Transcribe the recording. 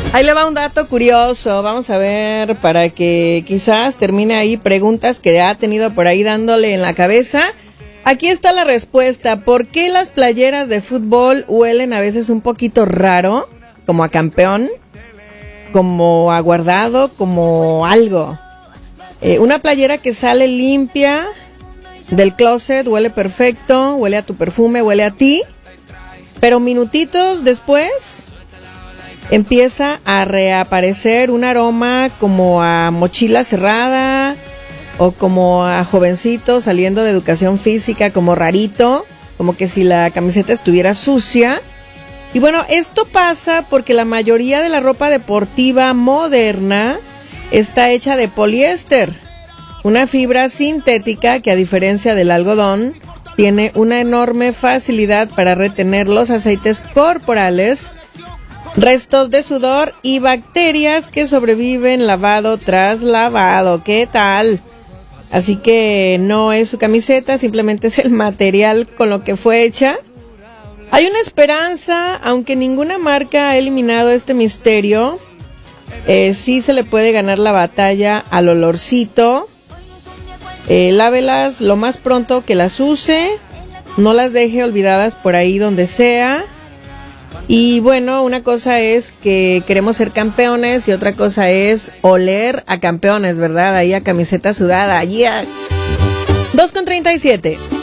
Ahí le va un dato curioso, vamos a ver, para que quizás termine ahí preguntas que ha tenido por ahí dándole en la cabeza. Aquí está la respuesta. ¿Por qué las playeras de fútbol huelen a veces un poquito raro? Como a campeón, como a guardado, como algo. Una playera que sale limpia del closet, huele perfecto, huele a tu perfume, huele a ti, pero minutitos después empieza a reaparecer un aroma como a mochila cerrada o como a jovencito saliendo de educación física, como rarito, como que si la camiseta estuviera sucia. Y bueno, esto pasa porque la mayoría de la ropa deportiva moderna está hecha de poliéster, una fibra sintética que, a diferencia del algodón, tiene una enorme facilidad para retener los aceites corporales, restos de sudor y bacterias que sobreviven lavado tras lavado. ¿Qué tal? Así que no es su camiseta, simplemente es el material con lo que fue hecha. Hay una esperanza, aunque ninguna marca ha eliminado este misterio. Sí se le puede ganar la batalla al olorcito. Lávelas lo más pronto que las use, no las deje olvidadas por ahí donde sea. Y bueno, una cosa es que queremos ser campeones y otra cosa es oler a campeones, ¿verdad? Ahí a camiseta sudada, allí a 2:37.